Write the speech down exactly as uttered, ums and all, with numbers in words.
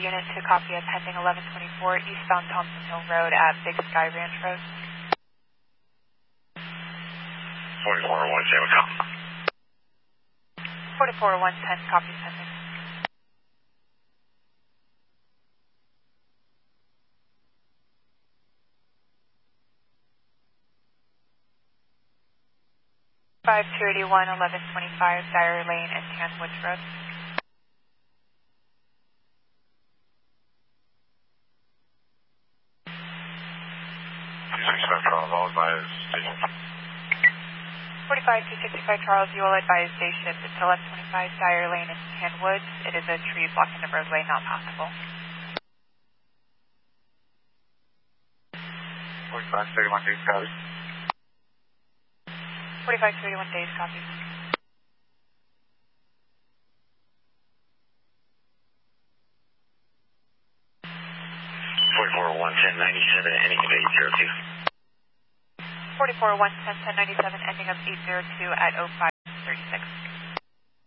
Unit to copy at pending eleven twenty-four eastbound Thompson Hill Road at Big Sky Ranch Road. forty-four one ten, copy. forty-four one ten, copy pending. five two eight one, eleven twenty-five, Dyer Lane and Tanwoods Road. forty-five two sixty-five Charles, you will advise day shift until eleven twenty-five Dyer Lane and Tanwoods. It is a tree blocking the roadway, not passable. forty-five thirty-one days, copy. forty-five thirty-one days, copy. forty-four one ten ninety-seven, ending at eight zero two. forty-four one ten, ten ninety-seven, ending of eight zero two at oh five thirty-six.